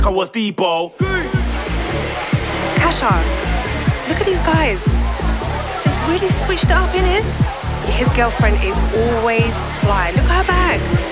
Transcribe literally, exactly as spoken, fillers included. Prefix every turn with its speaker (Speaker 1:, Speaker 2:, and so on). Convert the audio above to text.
Speaker 1: I was Debo.
Speaker 2: Kasha, look at these guys. They've really switched it up, innit? His girlfriend is always fly. Look at her bag.